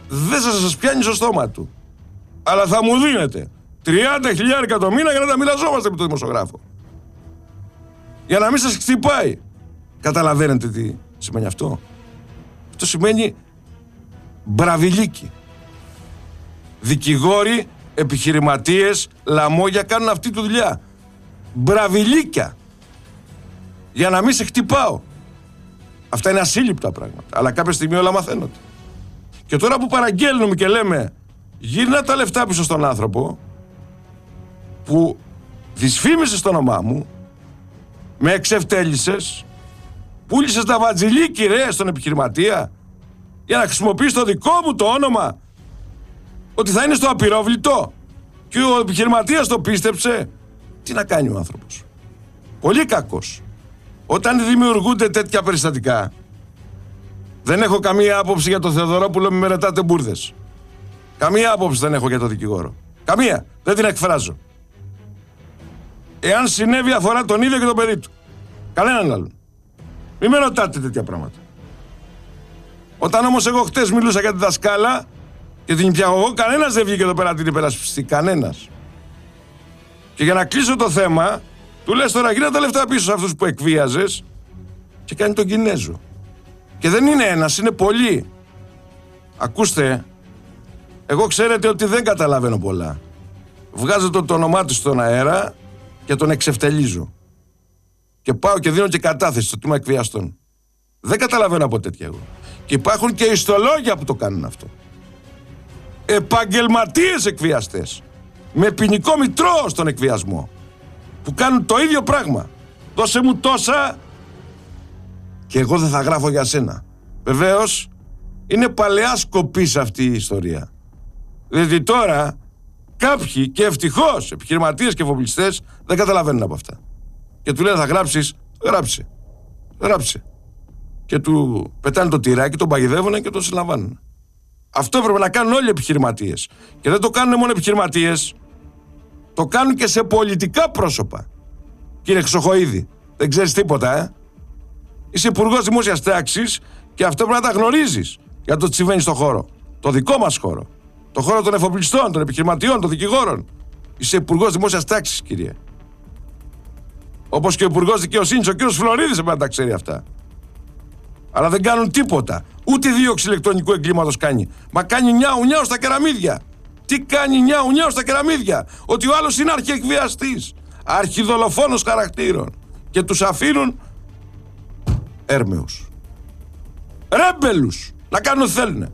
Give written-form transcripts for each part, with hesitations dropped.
δεν σας πιάνει στο στόμα του. Αλλά θα μου δίνετε 30.000 το μήνα για να τα μοιραζόμαστε με τον δημοσιογράφο. Για να μην σας χτυπάει. Καταλαβαίνετε τι σημαίνει αυτό? Αυτό σημαίνει μπραβιλίκι. Δικηγόροι, επιχειρηματίες, λαμόγια κάνουν αυτή τη δουλειά. Μπραβιλίκια. Για να μην σε χτυπάω. Αυτά είναι ασύλληπτα πράγματα. Αλλά κάποια στιγμή όλα μαθαίνονται. Και τώρα που παραγγέλνουμε και λέμε γύρνα τα λεφτά πίσω στον άνθρωπο που δυσφήμισες το όνομά μου, με εξευτέλισες, πούλησες τα βατζιλίκι ρε στον επιχειρηματία για να χρησιμοποιείς το δικό μου το όνομα, ότι θα είναι στο απειρόβλητο, και ο επιχειρηματίας το πίστεψε. Τι να κάνει ο άνθρωπος? Πολύ κακός. Όταν δημιουργούνται τέτοια περιστατικά, δεν έχω καμία άποψη για τον Θεοδωρόπουλο, μη με ρωτάτε μπουρδες. Καμία άποψη δεν έχω για τον δικηγόρο. Καμία. Δεν την εκφράζω. Εάν συνέβη, αφορά τον ίδιο και το παιδί του. Κανέναν άλλον. Μη με ρωτάτε τέτοια πράγματα. Όταν όμως εγώ χτες μιλούσα για τη δασκάλα και την υπηαγωγό, κανένας δεν βγήκε εδώ πέρα να την υπερασπιστεί. Κανένας. Και για να κλείσω το θέμα, του λες τώρα γύρνα τα λεφτά πίσω σε αυτούς που εκβίαζες, και κάνει τον Κινέζο. Και δεν είναι ένας, είναι πολλοί. Ακούστε, εγώ ξέρετε ότι δεν καταλαβαίνω πολλά. Βγάζω το όνομά του στον αέρα και τον εξευτελίζω. Και πάω και δίνω και κατάθεση στο τμήμα εκβιαστών. Δεν καταλαβαίνω από τέτοια εγώ. Και υπάρχουν και ιστολόγια που το κάνουν αυτό. Επαγγελματίες εκβιαστές. Με ποινικό μητρό στον εκβιασμό. Που κάνουν το ίδιο πράγμα. Δώσε μου τόσα και εγώ δεν θα γράφω για σένα. Βεβαίως, είναι παλαιά σκοπής αυτή η ιστορία. Δηλαδή τώρα κάποιοι, και ευτυχώς επιχειρηματίες και εφοπλιστές, δεν καταλαβαίνουν από αυτά. Και του λένε θα γράψεις, γράψε. Γράψε. Και του πετάνε το τυράκι, τον παγιδεύουν και τον συλλαμβάνουν. Αυτό έπρεπε να κάνουν όλοι οι επιχειρηματίες. Και δεν το κάνουν μόνο επιχειρηματίες, το κάνουν και σε πολιτικά πρόσωπα. Κύριε Χρυσοχοΐδη, δεν ξέρεις τίποτα, Είσαι υπουργός δημόσιας τάξης και αυτό πρέπει να τα γνωρίζεις για το τι συμβαίνει στον χώρο. Το δικό μας χώρο. Το χώρο των εφοπλιστών, των επιχειρηματιών, των δικηγόρων. Είσαι υπουργός δημόσιας τάξης, κύριε. Όπως και ο υπουργός δικαιοσύνης, ο κύριος Φλωρίδης, πρέπει να τα ξέρει αυτά. Αλλά δεν κάνουν τίποτα. Ούτε δίωξη ηλεκτρονικού εγκλήματος κάνει. Μα κάνει νιάου στα κεραμίδια. Τι κάνει νιάου στα κεραμίδια? Ότι ο άλλος είναι αρχιεκβιαστής, αρχιδολοφόνος χαρακτήρων. Και τους αφήνουν έρμεους. Ρέμπελους. Να κάνουν ό,τι θέλουν.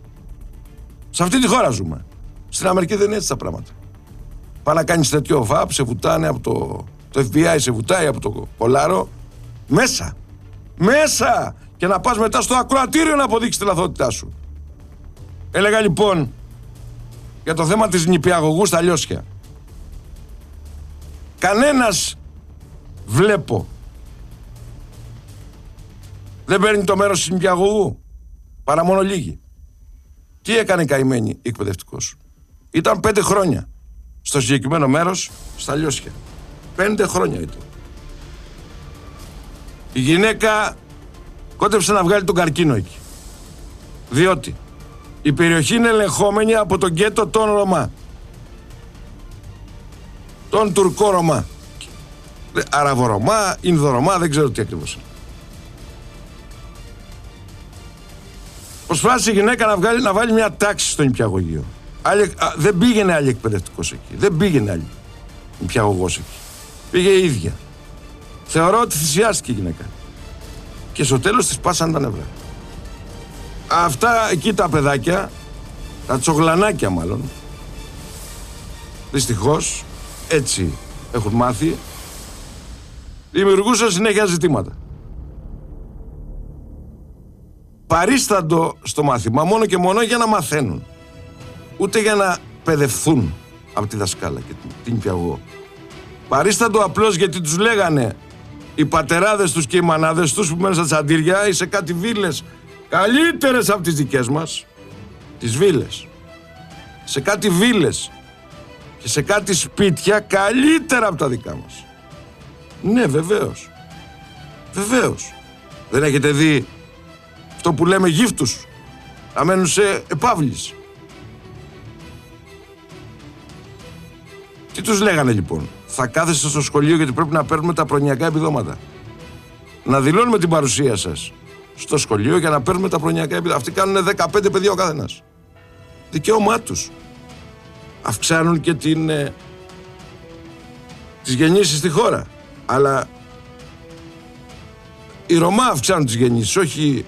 Σε αυτή τη χώρα ζούμε. Στην Αμερική δεν είναι έτσι τα πράγματα. Πάει να κάνεις τέτοιο βαπ, σε βουτάνε από το FBI, σε βουτάει από το κολάρο. Μέσα! Και να πας μετά στο ακροατήριο να αποδείξεις τη λαθότητά σου. Έλεγα λοιπόν για το θέμα της νηπιαγωγού στα Λιώσια. Κανένας, βλέπω, δεν παίρνει το μέρος της νηπιαγωγού. Παρά μόνο λίγοι. Τι έκανε η καημένη εκπαιδευτικός? Ήταν 5 χρόνια στο συγκεκριμένο μέρος στα Λιώσια. 5 χρόνια ήταν. Η γυναίκα κόντεψε να βγάλει τον καρκίνο εκεί. Διότι η περιοχή είναι ελεγχόμενη από τον γκέτο των Ρωμά. Τον Τουρκό Ρωμά. Αραβορωμά, Ινδορωμά, δεν ξέρω τι ακριβώς είναι. Προσπάθησε η γυναίκα να βάλει μια τάξη στο νηπιαγωγείο. Δεν πήγαινε άλλη εκπαιδευτικός εκεί. Δεν πήγαινε άλλη νηπιαγωγός εκεί. Πήγε η ίδια. Θεωρώ ότι θυσιάστηκε η γυναίκα. Και στο τέλος της πάσαν τα νεύρα. Αυτά εκεί τα παιδάκια, τα τσογλανάκια μάλλον, δυστυχώς έτσι έχουν μάθει, δημιουργούσαν συνέχεια ζητήματα. Παρίσταντο στο μάθημα μόνο και μόνο για να μαθαίνουν. Ούτε για να παιδευθούν από τη δασκάλα και την νηπιαγωγό. Παρίσταντο απλώς γιατί τους λέγανε οι πατεράδες τους και οι μανάδες τους που μένουν στα τσαντήρια ή σε κάτι βίλες καλύτερες από τις δικές μας, τις βίλες, σε κάτι βίλες και σε κάτι σπίτια καλύτερα από τα δικά μας. Ναι, βεβαίως. Βεβαίως. Δεν έχετε δει αυτό που λέμε γύφτους? να μένουν σε επαύλεις. Τι τους λέγανε λοιπόν? Θα κάθεστε στο σχολείο γιατί πρέπει να παίρνουμε τα προνοιακά επιδόματα. Να δηλώνουμε την παρουσία σας στο σχολείο για να παίρνουμε τα προνοιακά επιδόματα. Αυτοί κάνουν 15 παιδιά ο καθένας. Δικαίωμά τους. Αυξάνουν και τις γεννήσεις στη χώρα. Αλλά οι Ρωμά αυξάνουν τις γεννήσεις, όχι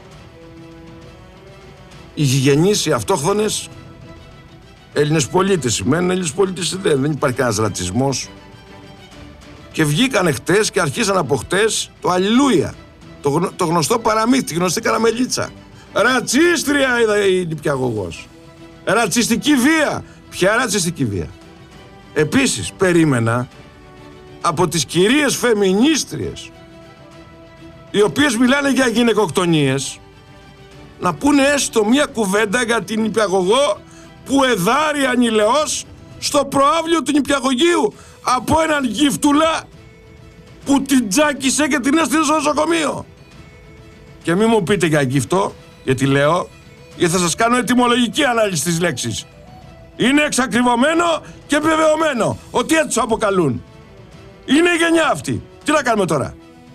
οι γηγενείς, οι αυτόχθονες. Έλληνες πολίτες σημαίνουν, Έλληνες πολίτες δεν υπάρχει κανένας ρατσισμός. Και βγήκανε χτες και αρχίσαν από χτες το αλληλούια. Το γνωστό παραμύθι, τη γνωστή καραμελίτσα. Ρατσίστρια είδα η νηπιαγωγός. Ρατσιστική βία. Ποια ρατσιστική βία? Επίσης περίμενα από τις κυρίες φεμινίστριες, οι οποίες μιλάνε για γυναικοκτονίες, να πούνε έστω μια κουβέντα για την νηπιαγωγό που εδάρει ανηλαιώς στο προαύλιο του νηπιαγωγείου από έναν γύφτουλα που την τζάκισε και την έστειλε στο νοσοκομείο. Και μη μου πείτε για γύφτο, γιατί λέω, γιατί θα σας κάνω ετυμολογική ανάλυση της λέξης. Είναι εξακριβωμένο και επιβεβαιωμένο ότι έτσι το αποκαλούν. Είναι η γενιά αυτή. Τι να κάνουμε τώρα?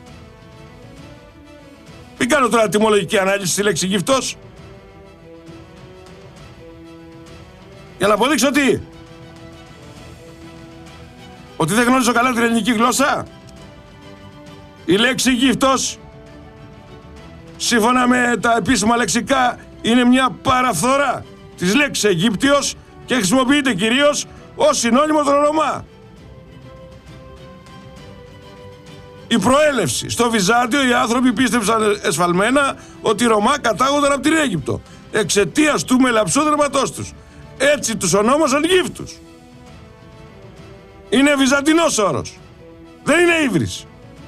Μην κάνω τώρα ετυμολογική ανάλυση στη λέξη γύφτος. Για να αποδείξω τι? Ότι δεν γνωρίζω καλά την ελληνική γλώσσα. Η λέξη γύφτος, σύμφωνα με τα επίσημα λεξικά, είναι μια παραφθορά της λέξης Αιγύπτιος και χρησιμοποιείται κυρίως ως συνώνυμο των Ρωμά. Η προέλευση. Στο Βυζάντιο οι άνθρωποι πίστεψαν εσφαλμένα ότι οι Ρωμά κατάγονταν από την Αίγυπτο εξαιτίας του μελαψού δερματός τους. Έτσι τους ονόμασαν γύφτους. Είναι βυζαντινός όρος. Δεν είναι ύβρις.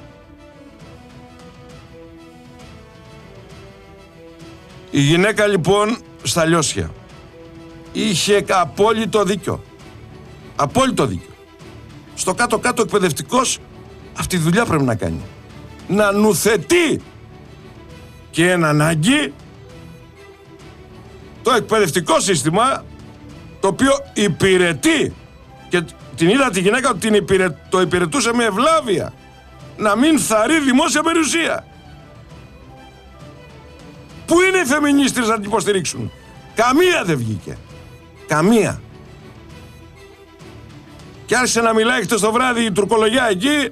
Η γυναίκα λοιπόν στα Λιώσια είχε απόλυτο δίκιο. Απόλυτο δίκιο. Στο κάτω-κάτω εκπαιδευτικός αυτή τη δουλειά πρέπει να κάνει. Να νουθετεί και εν ανάγκη το εκπαιδευτικό σύστημα, το οποίο υπηρετεί, και την είδα τη γυναίκα ότι το υπηρετούσε με ευλάβεια, να μην θαρρεί δημόσια περιουσία. Πού είναι οι φεμινίστρες να την υποστηρίξουν? Καμία δεν βγήκε. Καμία. Και άρχισε να μιλάει χτες το βράδυ η τουρκολογιά εκεί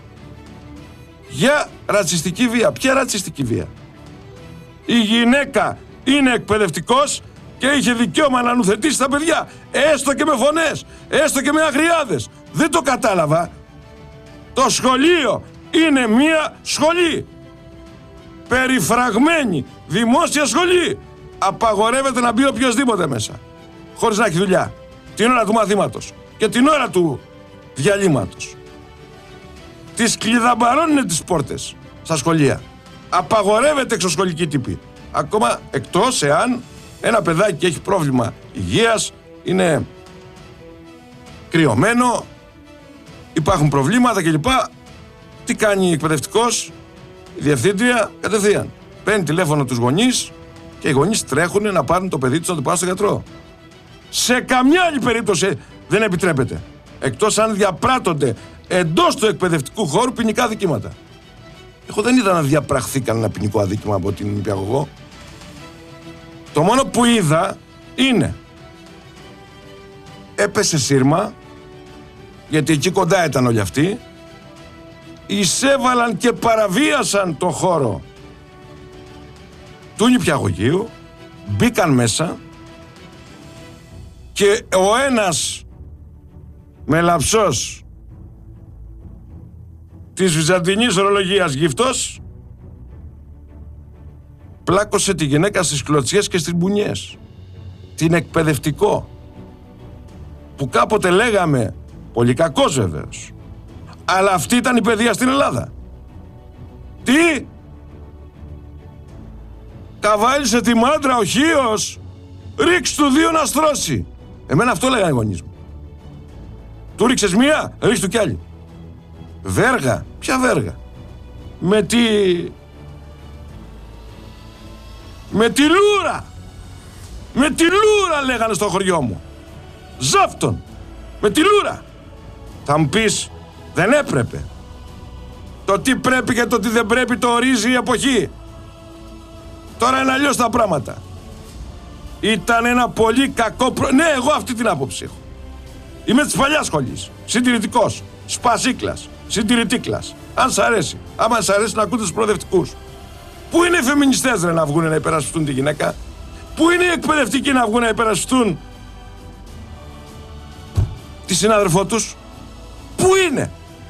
για ρατσιστική βία. Ποια ρατσιστική βία? Η γυναίκα είναι εκπαιδευτικός και είχε δικαίωμα να νουθετήσει τα παιδιά, έστω και με φωνές, έστω και με αγριάδες. Δεν το κατάλαβα. Το σχολείο είναι μία σχολή. Περιφραγμένη δημόσια σχολή. Απαγορεύεται να μπει οποιοσδήποτε μέσα, χωρίς να έχει δουλειά, την ώρα του μαθήματος και την ώρα του διαλύματος. Τις κλειδαμπαρώνουν τις πόρτες στα σχολεία. Απαγορεύεται εξωσχολική τύπη. Ακόμα εκτός εάν ένα παιδάκι έχει πρόβλημα υγείας, είναι κρυωμένο, υπάρχουν προβλήματα κλπ. Τι κάνει η εκπαιδευτικός? Η διευθύντρια κατευθείαν παίρνει τηλέφωνο τους γονείς και οι γονείς τρέχουν να πάρουν το παιδί τους να το πάνε στον γιατρό. Σε καμιά άλλη περίπτωση δεν επιτρέπεται. Εκτός αν διαπράττονται εντός του εκπαιδευτικού χώρου ποινικά αδικήματα. Εγώ δεν είδα να διαπραχθεί κανένα ποινικό αδίκημα από την νηπιαγωγό. Το μόνο που είδα είναι έπεσε σύρμα, γιατί εκεί κοντά ήταν όλοι αυτοί, εισέβαλαν και παραβίασαν το χώρο του νηπιαγωγείου, μπήκαν μέσα και ο ένας μελαψός της βυζαντινής ορολογίας γύφτος πλάκωσε τη γυναίκα στις κλωτσιές και στις μπουνιές. Την εκπαιδευτικό, που κάποτε λέγαμε, πολύ κακός βεβαίως, αλλά αυτή ήταν η παιδεία στην Ελλάδα. Τι? Καβάλισε τη μάντρα ο Χίος, ρίξ του δύο να στρώσει. Εμένα αυτό λέγανε οι γονείς μου. Του ρίξες μία, ρίξ του κι άλλη. Βέργα, ποια βέργα? Με τη λούρα. Με τη λούρα λέγανε στο χωριό μου. Ζόφτον. Με τη λούρα. Θα μου πεις, δεν έπρεπε. Το τι πρέπει και το τι δεν πρέπει το ορίζει η εποχή. Τώρα είναι αλλιώς τα πράγματα. Ήταν ένα πολύ κακό Ναι, εγώ αυτή την άποψη έχω. Είμαι της παλιάς σχολής. Συντηρητικός. Σπασίκλας. Συντηρητίκλας. Αν σ' αρέσει. Άμα σ' αρέσει να ακούτε τους προοδευτικούς. Πού είναι οι φεμινιστές ρε να βγουν να υπερασπιστούν τη γυναίκα? Πού είναι οι εκπαιδευτικοί να βγουν να υπερασπιστούν τη συνάδελφό τους? Πού είναι?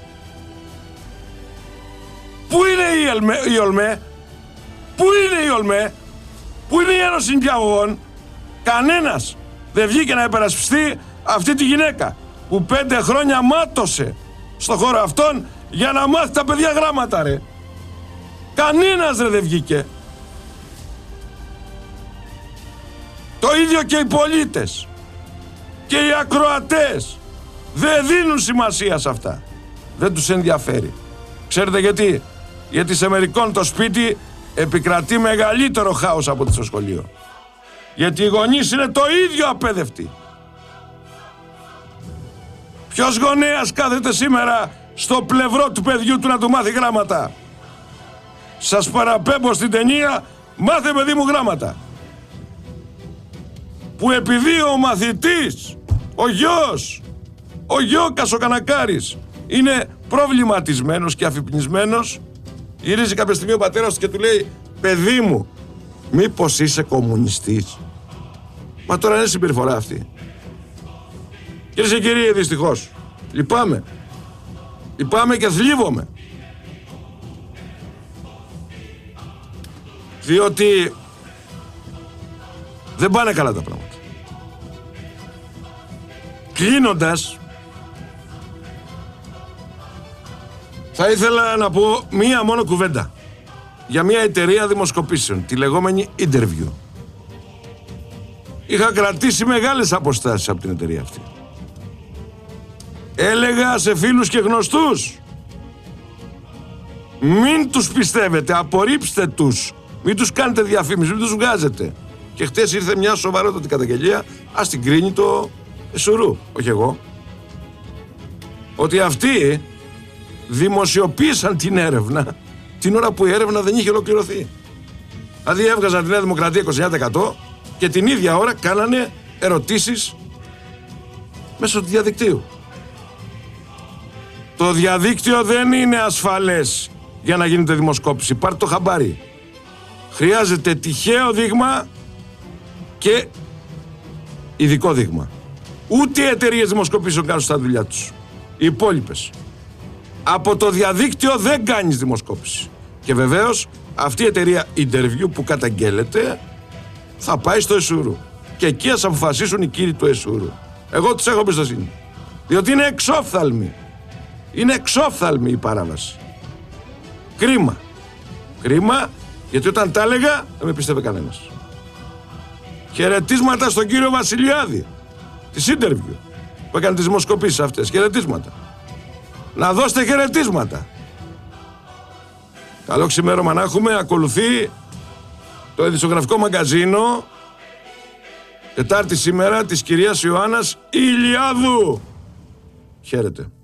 Πού είναι η ΟΛΜΕ? Πού είναι η ΟΛΜΕ? Πού είναι η Ένωση Νηπιαγωγών? Κανένας δεν βγήκε να υπερασπιστεί αυτή τη γυναίκα που 5 χρόνια μάτωσε στο χώρο αυτόν για να μάθει τα παιδιά γράμματα ρε. Κανένας ρε δεν βγήκε. Το ίδιο και οι πολίτες και οι ακροατές δεν δίνουν σημασία σε αυτά. Δεν τους ενδιαφέρει. Ξέρετε γιατί? Γιατί σε μερικών το σπίτι επικρατεί μεγαλύτερο χάος από το σχολείο. Γιατί οι γονείς είναι το ίδιο απέδευτοι. Ποιος γονέας κάθεται σήμερα στο πλευρό του παιδιού του να του μάθει γράμματα? Σας παραπέμπω στην ταινία «Μάθε παιδί μου γράμματα», που επειδή ο μαθητής, ο Γιώκας ο Κανακάρης είναι προβληματισμένος και αφυπνισμένος, γυρίζει κάποια στιγμή ο πατέρας του και του λέει «Παιδί μου, μήπως είσαι κομμουνιστής?» Μα τώρα είναι συμπεριφορά αυτή. Κυρίες και κύριοι, δυστυχώς λυπάμαι και θλίβομαι, διότι δεν πάνε καλά τα πράγματα. Κλείνοντας, θα ήθελα να πω μία μόνο κουβέντα για μία εταιρεία δημοσκοπήσεων, τη λεγόμενη Interview. Είχα κρατήσει μεγάλες αποστάσεις από την εταιρεία αυτή. Έλεγα σε φίλους και γνωστούς, μην τους πιστεύετε, απορρίψτε τους, μην τους κάνετε διαφήμιση, μην τους βγάζετε. Και χτες ήρθε μια σοβαρότατη καταγγελία, ας την κρίνει το Εσουρού, όχι εγώ, ότι αυτοί δημοσιοποίησαν την έρευνα την ώρα που η έρευνα δεν είχε ολοκληρωθεί. Δηλαδή έβγαζαν τη Νέα Δημοκρατία 29% και την ίδια ώρα κάνανε ερωτήσεις μέσω του διαδικτύου. Το διαδίκτυο δεν είναι ασφαλές για να γίνεται δημοσκόπηση. Πάρτε το χαμπάρι. Χρειάζεται τυχαίο δείγμα και ειδικό δείγμα. Ούτε οι εταιρείες δημοσκοπήσεων κάνουν στα δουλειά τους. Οι υπόλοιπες. Από το διαδίκτυο δεν κάνεις δημοσκόπηση. Και βεβαίως αυτή η εταιρεία Interview που καταγγέλλεται θα πάει στο Εσουρού. Και εκεί ας αποφασίσουν οι κύριοι του Εσουρού. Εγώ τους έχω εμπιστοσύνη. Διότι είναι εξόφθαλμη. Είναι εξόφθαλμη η παράβαση. Κρίμα. Κρίμα, γιατί όταν τα έλεγα δεν με πίστευε κανένας. Χαιρετίσματα στον κύριο Βασιλιάδη της Interview που έκανε τις δημοσκοπήσεις αυτές. Χαιρετίσματα. Να δώστε χαιρετίσματα. Καλό ξημέρωμα να έχουμε. Ακολουθεί το ειδησιογραφικό μαγκαζίνο Τετάρτη σήμερα της κυρίας Ιωάννας Ηλιάδου. Χαίρετε.